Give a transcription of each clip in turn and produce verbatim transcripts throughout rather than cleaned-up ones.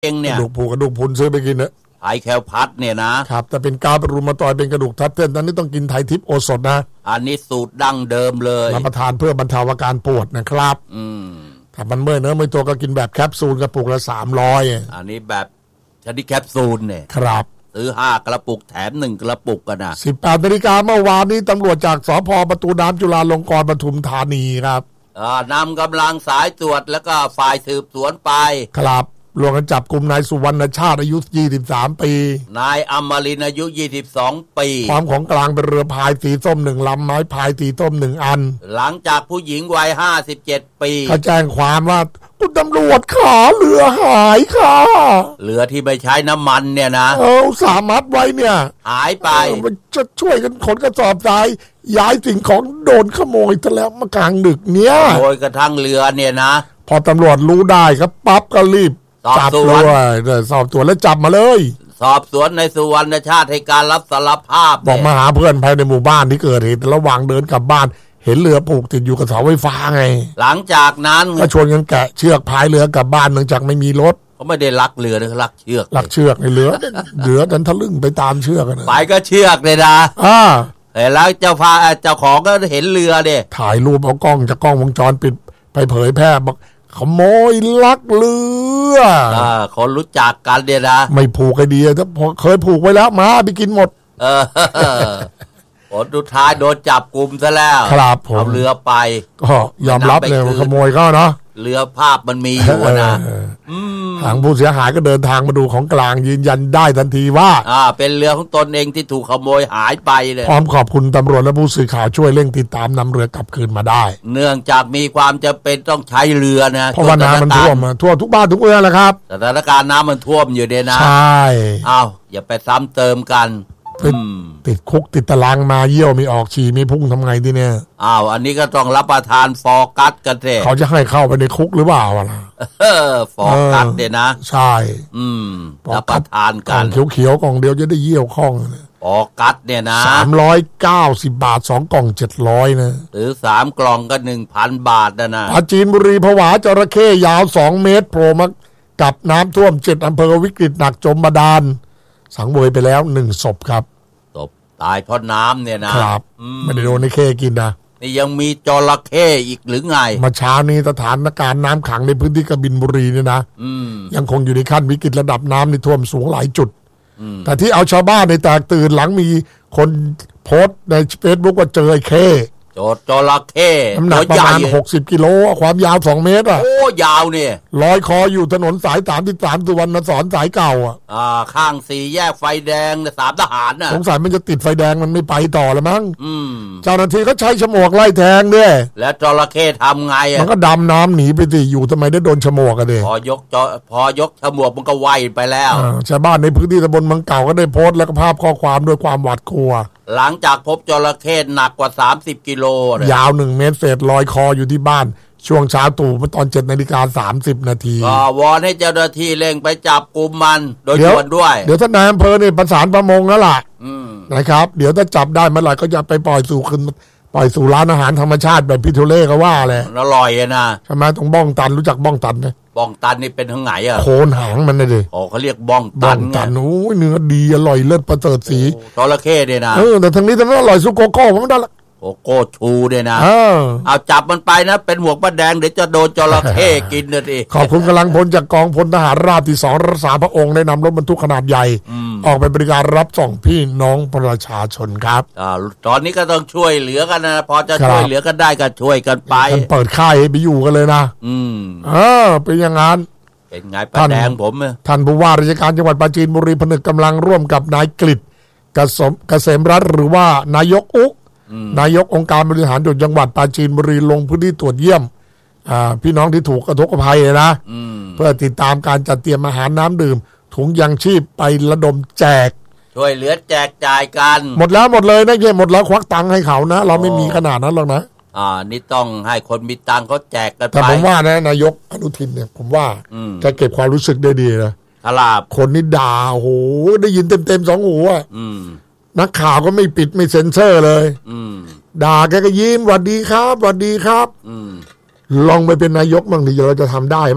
เองเนี่ยกระดูกผูกระดูกพุนซื้อไปกินนะไทยแคลพัดเนี่ยนะครับแต่เป็นกาบรูมาตอยเป็นกระดูกทับเส้นตอนนี้ต้องกินไทยทิพย์โอสถนะอันนี้สูตรดั้งเดิมเลยรับประทานเพื่อบรรเทาอาการปวดนะครับอืมถ้ามันเมื่อยเนื้อไม่ตัวก็กินแบบแคปซูลกระปุกละสามร้อยอันนี้แบบชนิดแคปซูลเนี่ยครับซื้อห้ากระปุกแถมหนึ่งกระปุกกันนะสิบแปดนาฬิกาเมื่อวานนี้ตำรวจจากสภ.ประตูน้ำจุฬาลงกรณ์ปทุมธานีครับนำกำลังสายตรวจแล้วก็ฝ่ายสืบสวนไปครับรวมกันจับกลุ่มนายสุวรรณชาติอายุยี่สิบสามปีนายอมรินทร์อายุยี่สิบสองปีความของกลางเป็นเรือพายสีส้มหนึ่งลำไม้พายสีส้มหนึ่งอันหลังจากผู้หญิงวัยห้าสิบเจ็ดปีเขาแจ้งความว่าคุณตำรวจขาเรือหายค่ะเรือที่ไม่ใช้น้ำมันเนี่ยนะเออสามารถไว้เนี่ยหายไปมันจะช่วยกันขนกระสอบทรายย้ายสิ่งของโดนขโมยซะแล้วมากลางดึกเนี้ยโดยกระทั่งเรือเนี่ยนะพอตำรวจรู้ได้ครับปั๊บก็รีบจับเลยสอบสวนแล้วจับมาเลยสอบสวนในสุวรรณชาติให้การรับสารภาพบอกมาหาเพื่อนภายในหมู่บ้านที่เกิดเหตุระหว่างเดินกลับบ้านเห็นเรือผูกติดอยู่กับเสาไฟฟ้าไงหลังจากนั้นก็ชวนกันแกะเชือกพายเรือกลับบ้านเนื่องจากไม่มีรถเขาไม่ได้ลักเรือนะเขาลักเชือกลักเชือกในเรือเรือดันทะลึ่งไปตามเชือกกันไปก็เชือกเลยนะอ่าแล้วเจ้าฟ้าเจ้าของก็เห็นเรือเด้ถ่ายรูปเอากล้องจากกล้องวงจรปิดไปเผยแพร่บอกขโมยลักเรืออ่าคนรู้จักกันเนี่ยนะไม่ผูกไอเดียถ้าเคยผูกไว้แล้วมาไปกินหมดเออผลสุดท้ายโดนจับกุมซะแล้วครับผมเอาเรือไปก็ยอมรับเลยขโมยก็เนาะเรือภาพมันมีอยู่นะทางผู้เสียหายก็เดินทางมาดูของกลางยืนยันได้ทันทีว่าอ่าเป็นเรือของตนเองที่ถูกขโมยหายไปเลยพร้อมขอบคุณตำรวจและผู้สื่อข่าวช่วยเร่งติดตามนำเรือกลับคืนมาได้เนื่องจากมีความจำเป็นต้องใช้เรือนะเพราะว่าน้ำมันท่วมท่วมทุกบ้านทุกเรือนแหละครับสถานการณ์น้ำมันท่วมอยู่เดนะใช่อ้าวอย่าไปซ้ำเติมกันติดคุกติดตารางมาเยี่ยวมีออกฉี่มีพุ่งทำไงที่เนี่ยอ้าวอันนี้ก็ต้องรับประทานฟอร์กัสกันเถอะเขาจะให้เข้าไปในคุกหรือเปล่าล่ะเออฟอร์กัสเนี่ยนะใช่อืมรับประทานกันเขียวเขียวกล่องเดียวจะได้เยี่ยวคล่องฟอร์กัสเนี่ยนะสามร้อยเก้าสิบบาทสองกล่องเจ็ดร้อยนะหรือสามกล่องก็หนึ่งพันบาทนะนะปราจีนบุรีผวาจระเข้ยาวสองเมตรโผล่มากับน้ำท่วมเจ็ดอำเภอวิกฤตหนักจมบาดาลสังเวยไปแล้วหนึ่งศพครับตายเพราะน้ำเนี่ยนะครับไม่ได้โดนในเข้กินนะนี่ยังมีจระเข้อีกหรือไงมาเช้านี้สถานการณ์น้ำขังในพื้นที่กบินบุรีเนี่ยนะยังคงอยู่ในขั้นวิกฤตระดับน้ำในท่วมสูงหลายจุดแต่ที่เอาชาวบ้านในแตกตื่นหลังมีคนโพสต์ในเฟซบุ๊กว่าเจอไอ้เข้โจจระเข้น้ำหนักประมาณหกสิบกิโลความยาวสองเมตรอ่ะโอ้ยาวเนี่ยลอยคออยู่ถนนสายสามสิบสามสุวรรณสอนสายเก่าอ่ะอ่าข้างสี่แยกไฟแดงสามทหารน่ะสงสัยมันจะติดไฟแดงมันไม่ไปต่อแล้วมั้งอืมเจ้าหน้าที่เขาใช้ฉมวกไล่แทงด้วยแล้วจระเข้ทำไงอ่ะมันก็ดำน้ำหนีไปสิอยู่ทำไมได้โดนฉมวกกันดิพอยกจอพอยกฉมวกมันก็ว่ายไปแล้วชาวบ้านในพื้นที่ตำบลเมืองเก่าก็ได้โพสต์แล้วก็ภาพข้อความด้วยความหวาดกลัวหลังจากพบจระเข้หนักกว่าสามสิบกิโลยาวหนึ่งเมตรเศษลอยคออยู่ที่บ้านช่วงเช้าตู่เมื่อตอนเจ็ดนาฬิกาสามสิบนาทีก็วอนให้เจ้าหน้าที่เร่งไปจับกุมมันโดยด่วนด้วยเดี๋ยวท่านนายอำเภอเนี่ยประสานประมงแล้วล่ะนะครับเดี๋ยวถ้าจับได้เมื่อไหร่ก็จะไปปล่อยสู่คืนปล่อยสู่ร้านอาหารธรรมชาติแบบพิทูเล่ก็ว่าแหละอร่อยนะใช่ไหมตรงบ้องตันรู้จักบ้องตันไหมบ้องตันนี่เป็นทั้งไหนอ่ะโคนหางมันเลยดิอ๋อเขาเรียกบ้องตันไงโอ้ยเนื้อดีอร่อยเลิศประเสริฐสีจระเข้เนี่ยนะเออแต่ทางนี้ทางนั้นอร่อยสุโกโก้ผมได้ละโกโก้ชูเนี่ยนะเอาจับมันไปนะเป็นหมวกป้าแดงเดี๋ยวจะโดนจระเข้กินนะดิขอบคุณกำลังพลจากกองพลทหารราบที่สองรักษาพระองค์ได้นำรถบรรทุกขนาดใหญ่ออกไปบริการรับส่งพี่น้องประชาชนครับตอนนี้ก็ต้องช่วยเหลือกันนะพอจะช่วยเหลือกันได้ก็ช่วยกันไปเปิดค่ายให้ไปอยู่กันเลยนะอืมเออเป็นอย่างนั้นเป็นไงป้าแดงผมท่านผู้ว่าราชการจังหวัดปราจีนบุรีผนึกกำลังร่วมกับนายกฤษเกษมรัตน์หรือว่านายกอุนายกองค์การบริหารส่วนจังหวัดปราจีนบุรีลงพื้นที่ตรวจเยี่ยมพี่น้องที่ถูกกระทบกระภัยนะเพื่อติดตามการจัดเตรียมอาหารน้ำดื่มถุงยังชีพไประดมแจกช่วยเหลือแจกจ่ายกันหมดแล้วหมดเลยนะแค่หมดแล้วควักตังค์ให้เขานะเราไม่มีขนาดนั้นหรอกนะอ่านี่ต้องให้คนมีตังค์เขาแจกกันไปแต่ผมว่านะนายกอนุทินเนี่ยผมว่าจะเก็บความรู้สึกได้ดีนะคนนี่ด่าโอ้โหได้ยินเต็มๆสองหูอ่ะนักข่าวก็ไม่ปิดไม่เซ็นเซอร์เลยด่าแกก็ยิ้มหวัดดีครับหวัดดีครับลองไปเป็นนายกบ้างดิเราจะทำได้เปล่า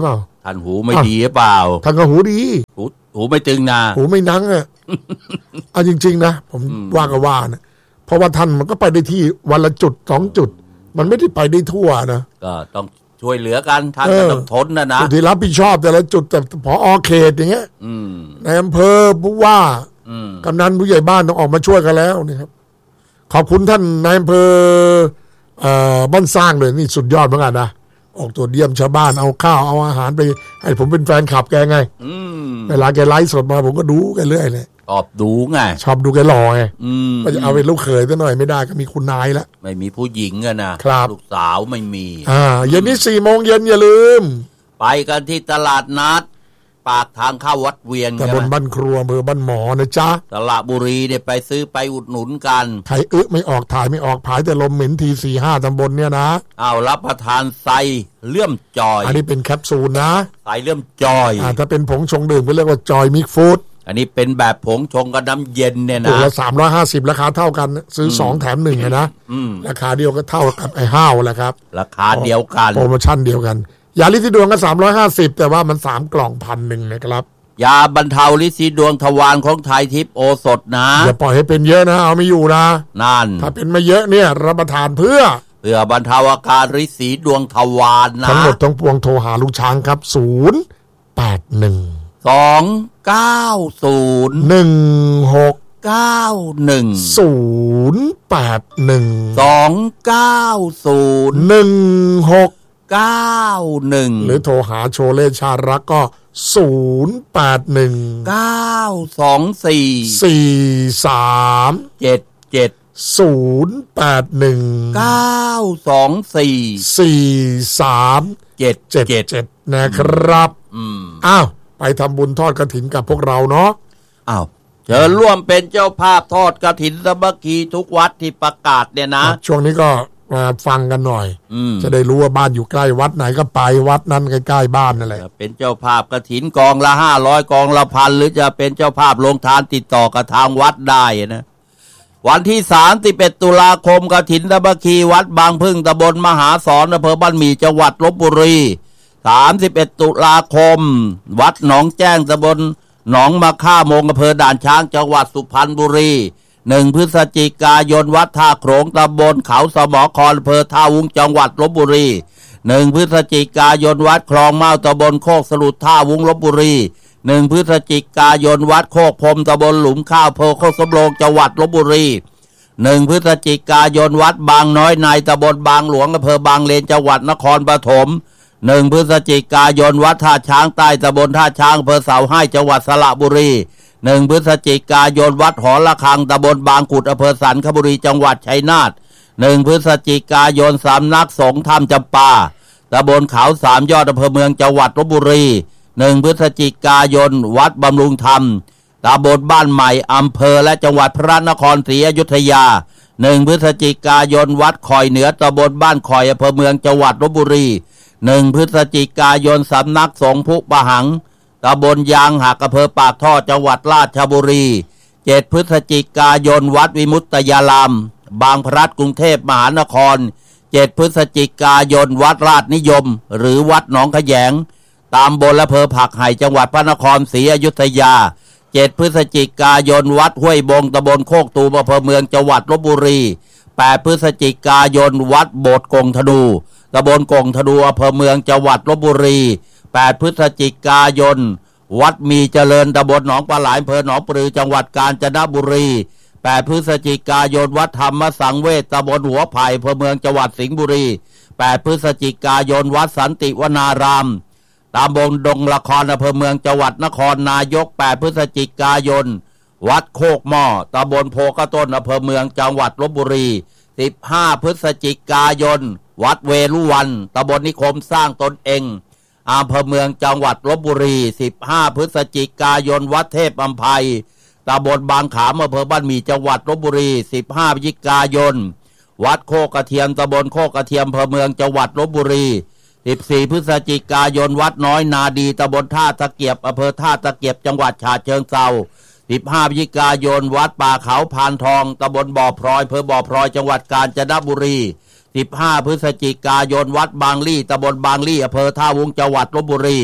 ท่านหูไม่ดีหรือเปล่าท่านก็หูดีหูหูไม่ตึงนะหูไม่นังอ่ะเอาจริงๆนะผมว่าก็ว่านะเพราะว่าท่านมันก็ไปได้ที่วันละจุดสองจุดมันไม่ได้ไปได้ทั่วนะก็ต้องช่วยเหลือกันท่านก็ต้องทนนะนะที่รับผิดชอบแต่ละจุดแต่ผอ.เขตอย่างเงี้ยในอำเภอผู้ว่ากำนันผู้ใหญ่บ้านต้องออกมาช่วยกันแล้วนี่ครับขอบคุณท่านนายอำเภอบ้านสร้างเลยนี่สุดยอดเหมือนกันนะออกตัวเยี่ยมชาวบ้านเอาข้าวเอาอาหารไปให้ผมเป็นแฟนคลับแกไงเวลาแกไลฟ์สดมาผมก็ดูแกเรื่อยเลยชอบดูไงชอบดูแกหล่อไงก็จะเอาเป็นลูกเขยซะหน่อยไม่ได้ก็มีคุณนายแล้วไม่มีผู้หญิงอะนะครับลูกสาวไม่มีอ่าเย็นนี้สี่โมงเย็นอย่าลืมไปกันที่ตลาดนัดปากทางเข้าวัดเวียงตำบลบ้านครัวอำเภอบ้านหมอนะจ๊ะสระบุรีเนี่ยไปซื้อไปอุดหนุนกันใครอึไม่ออกถ่ายไม่ออกผายแต่ลมเหม็นทีสี่ห้าตำบลเนี่ยนะเอารับประทานไซเลื่อมจอยอันนี้เป็นแคปซูลนะไซเลื่อมจอยอ่าถ้าเป็นผงชงดื่มก็เรียกว่าจอยมิกฟู้ดอันนี้เป็นแบบผงชงกับน้ำเย็นเนี่ยนะตัวละสามร้อยห้าสิบราคาเท่ากันซื้อสองแถมหนึ่งนะราคาเดียวก็เท่ากับไอ้ห้าวแหละครับราคาเดียวกันโปรโมชั่นเดียวกันยาลิซิดวงก็สามร้อยห้าสิบแต่ว่ามันสามกล่องพันหนึ่งนะครับยาบรรเทาลิซิดวงทวารของไทยทิพย์โอสถนะอย่าปล่อยให้เป็นเยอะนะเอาไม่อยู่นะนั่นถ้าเป็นไม่เยอะเนี่ยรับประทานเพื่อเพื่อบรรเทาอาการลิซิดวงทวารนะทั้งหมดทั้งปวงโทรหาลุงช้างครับศูนย์ แปด หนึ่งสอง เก้า ศูนย์หนึ่ง หกเก้า หนึ่งศูนย์ แปด หนึ่งสอง เก้า ศูนย์หนึ่ง หกเก้า หนึ่งหรือโทรหาโชเล่ชารักก็ศูนย์ แปด หนึ่งเก้า สอง สี่สี่ สามเจ็ด เจ็ดศูนย์ แปด หนึ่งเก้า สอง สี่สี่ สามเจ็ดเจ็ด เจ็ดนะครับอ้าวไปทำบุญทอดกฐินกับพวกเราเนาะอ้าวเชิญร่วมเป็นเจ้าภาพทอดกฐินสามัคคีทุกวัดที่ประกาศเนี่ยนะช่วงนี้ก็มาฟังกันหน่อยจะได้รู้ว่าบ้านอยู่ใกล้วัดไหนก็ไปวัดนั้นใกล้ๆบ้านนั่นแหละเป็นเจ้าภาพกฐินกองละห้าร้อยกองละพันหรือจะเป็นเจ้าภาพลงทานติดต่อกับทางวัดได้นะวันที่สามสิบเอ็ดตุลาคมกฐินสามัคคีวัดบางพึ่งตำบลมหาสอนอำเภอบ้านหมี่จังหวัดลพบุรีสามสิบเอ็ดตุลาคมวัดหนองแจ้งตำบลหนองมะค่าโมงอำเภอด่านช้างจังหวัดสุพรรณบุรีหนึ่งพฤศจิกายนวัดท่าโขงตำบลเขาสมอคอำเภอท่าวุ้งจังหวัดลพบุรีหนึ่งพฤศจิกายนวัดคลองเมาตำบลโคกสลุดท่าวุ้งลพบุรีหนึ่งพฤศจิกายนวัดโคกพรมตำบลหลุมข้าวอำเภอโคกสำโรงจังหวัดลพบุรีหนึ่งพฤศจิกายนวัดบางน้อยในตำบลบางหลวงอำเภอบางเลนจังหวัดนครปฐมหนึ่งพฤศจิกายนวัดท่าช้างใต้ตำบลท่าช้างอำเภอเสาให้จังหวัดสระบุรีหนึ่งพฤศจิกายนวัดหอระฆังตำบลบางกุดอำเภอสันคบุรีจังหวัดชัยนาทหนึ่งพฤศจิกายนสำนักสงฆ์ถ้ำจำปาตำบลเขาสามยอดอำเภอเมืองจังหวัดลพบุรีหนึ่งพฤศจิกายนวัดบำรุงธรรมตำบลบ้านใหม่อำเภอและจังหวัดพระนครศรีอยุธยาหนึ่งพฤศจิกายนวัดคอยเหนือตำบลบ้านคอยอำเภอเมืองจังหวัดลพบุรีหนึ่งพฤศจิกายนสำนักสงฆ์พุปะหังตำบลยางหักอำเภอปากท่อจังหวัดราชบุรีเจ็ดพฤศจิกายนวัดวิมุตตยารามบางพลัดกรุงเทพมหานครเจ็ดพฤศจิกายนวัดราชนิยมหรือวัดหนองขแยงตำบลอำเภอผักไห่จังหวัดพระนครศรีอยุธยาเจ็ดพฤศจิกายนวัดห้วยบงตำบลโคกตูมอำเภอเมืองจังหวัดลพบุรีแปดพฤศจิกายนวัดโบสถ์กงธนูตำบลกงธนูอำเภอเมืองจังหวัดลพบุรีแปดพฤศจิกายนวัดมีเจริญตำบลหนองปลาไหลอำเภอหนองปลือจังหวัดกาญจนบุรีแปดพฤศจิกายนวัดธรรมสังเวชตำบลหัวไผ่อำเภอเมืองจังหวัดสิงห์บุรีแปดพฤศจิกายนวัดสันติวนารามตำบลดงละครอำเภอเมืองจังหวัดนครนายกแปดพฤศจิกายนวัดโคกหม้อตำบลโพกระต้นอำเภอเมืองจังหวัดลพบุรีสิบห้าพฤศจิกายนวัดเวรุวันตำบลนิคมสร้างตนเองอำเภอเมืองจังหวัดลพบุรีสิบห้าพฤศจิกายนวัดเทพอำไพตำบลบางขามอำเภอบ้านหมี่จังหวัดลพบุรีสิบห้าพฤศจิกายนวัดโคกกระเทียมตำบลโคกกระเทียมอำเภอเมืองจังหวัดลพบุรีสิบสี่พฤศจิกายนวัดน้อยนาดีตำบลท่าตะเกียบอำเภอท่าตะเกียบจังหวัดฉะเชิงเทราสิบห้าพฤศจิกายนวัดป่าเขาพานทองตำบลบ่อพลอยอำเภอบ่อพลอยจังหวัดกาญจนบุรีสิบห้าพฤศจิกายนวัดบางลี่ตำบลบางลี่อำเภอท่าวุ้งจังหวัดลพบุรี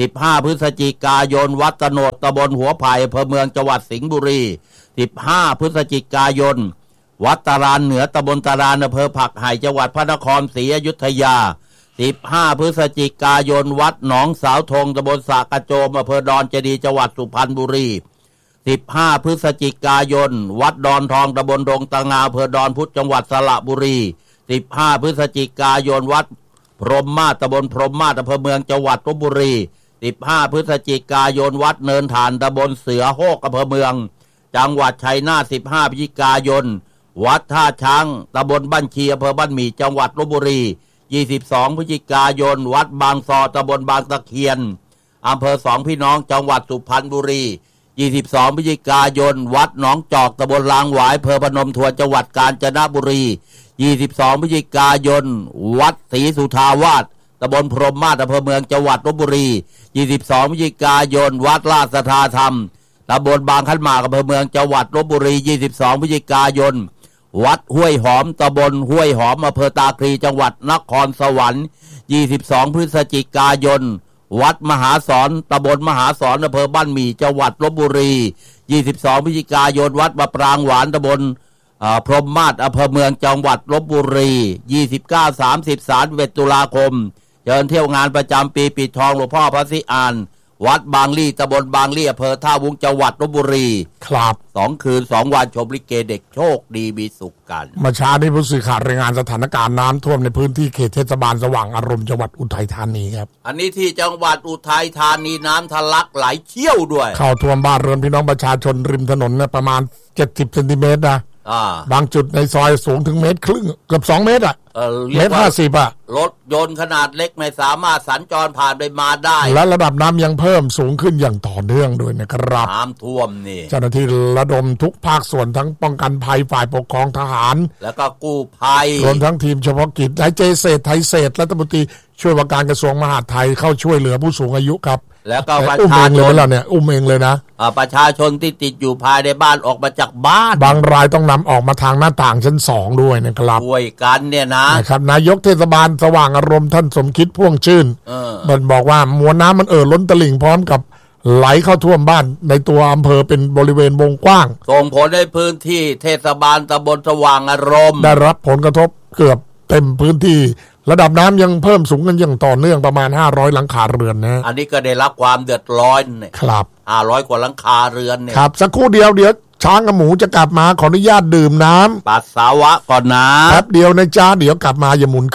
สิบห้าพฤศจิกายนวัดตโนดตำบลหัวไผ่อำเภอเมืองจังหวัดสิงห์บุรีสิบห้าพฤศจิกายนวัดตารานเหนือตำบลตารานอำเภอผักไห่จังหวัดพระนครศรีอยุธยาสิบห้าพฤศจิกายนวัดหนองสาวธงตำบลสระกระโจมอำเภอดอนเจดีย์จังหวัดสุพรรณบุรีสิบห้าพฤศจิกายนวัดดอนทองตำบลดงตะงาอำเภอดอนพุธจังหวัดสระบุรีสิบห้าพฤศจิกายนวัดพรหมมาศตำบลพรหมมาศอำเภอเมืองจังหวัดลพบุรีสิบห้าพฤศจิกายนวัดเนินฐานตำบลเสือโฮกอำเภอเมืองจังหวัดชัยนาทสิบห้าพฤศจิกายนวัดท่าช้างตำบลบ้านชีอำเภอบ้านหมี่จังหวัดลพบุรียี่สิบสองพฤศจิกายนวัดบางซอตำบลบางตะเคียนอำเภอสองพี่น้องจังหวัดสุพรรณบุรียี่สิบสองพฤศจิกายนวัดหนองจอกตำบลลางหวายอำเภอพนมทวนจังหวัดกาญจนบุรียี่สิบสองพฤศจิกายนวัดศรีสุทาวาสตำบลพรหมมาศอำเภอเมืองจังหวัดลพบุรียี่สิบสองพฤศจิกายนวัดราชสัทธาธรรมตำบลบางขันหมากอำเภอเมืองจังหวัดลพบุรียี่สิบสองพฤศจิกายนวัดห้วยหอมตำบลห้วยหอมอำเภอตาคลีจังหวัดนครสวรรค์ยี่สิบสองพฤศจิกายนวัดมหาสอนตำบลมหาสอนอำเภอบ้านหมี่จังหวัดลพบุรียี่สิบสองพฤศจิกายนวัดมะปรางหวานตำบลพรหมมาศอำเภอเมืองจังหวัดลพบุรียี่สิบเก้า สามสิบ สามสิบเอ็ดตุลาคมเชิญเที่ยวงานประจำปีปิดทองหลวงพ่อพระศรีอานวัดบางลี่ตำบลบางลี่อำเภอท่าวุ้งจังหวัดลพบุรีครับสองคืนสองวันชมลิเกเด็กโชคดีมีสุขกันเมื่อเช้านี้ผู้สื่อข่าวรายงานสถานการณ์น้ำท่วมในพื้นที่เขตเทศบาลสว่างอารมณ์จังหวัดอุทัยธานีครับอันนี้ที่จังหวัดอุทัยธานีน้ำทะลักไหลเชี่ยวด้วยเข้าท่วมบ้านเรือนพี่น้องประชาชนริมถนนเนี่ยประมาณเจ็ดสิบเซนติเมตรนะบางจุดในซอยสูงถึงเมตรครึ่งเกือบสองเมตรอ่ะเมตรห้าสิบอ่ะรถยนต์ขนาดเล็กไม่สามารถสัญจรผ่านไปมาได้และระดับน้ำยังเพิ่มสูงขึ้นอย่างต่อเนื่องด้วยนะครับน้ำท่วมนี่เจ้าหน้าที่ระดมทุกภาคส่วนทั้งป้องกันภัยฝ่ายปกครองทหารแล้วก็กู้ภัยรวมทั้งทีมเฉพาะกิจนายเจเศษไทยเศษรัฐมนตรีช่วยว่าการกระทรวงมหาดไทยเข้าช่วยเหลือผู้สูงอายุครับแล้วก็ประชาชนเนี่ยอุ้มเองเลยนะประชาชนที่ติดอยู่ภายในบ้านออกมาจากบ้านบางรายต้องนำออกมาทางหน้าต่างชั้นสองด้วยนะครับช่วยกันเนี่ยนะนะครับนายกเทศบาลสว่างอารมณ์ท่านสมคิดพ่วงชื่นมันบอกว่ามวลน้ำมันเอ่อล้นตลิ่งพร้อมกับไหลเข้าท่วมบ้านในตัวอำเภอเป็นบริเวณวงกว้างส่งผลให้พื้นที่เทศบาลตำบลสว่างอารมณ์ได้รับผลกระทบเกือบเต็มพื้นที่ระดับน้ำยังเพิ่มสูงกันอย่างต่อเนื่องประมาณห้าร้อยหลังคาเรือนนะอันนี้ก็ได้รับความเดือดร้อนเนี่ยครับห้าร้อยกว่าหลังคาเรือนเนี่ยครับสักครู่เดียวเดี๋ยวช้างกับหมูจะกลับมาขออนุญาตดื่มน้ำปัสสาวะก่อนนะแป๊บเดียวนะจ้าเดี๋ยวกลับมาอย่าหมุน